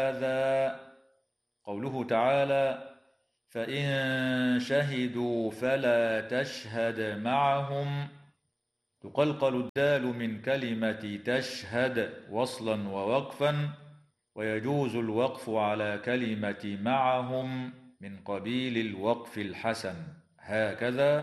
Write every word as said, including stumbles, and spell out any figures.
هذا. قوله تعالى: فإن شهدوا فلا تشهد معهم، تقلقل الدال من كلمة تشهد وصلا ووقفا، ويجوز الوقف على كلمة معهم من قبيل الوقف الحسن، هكذا: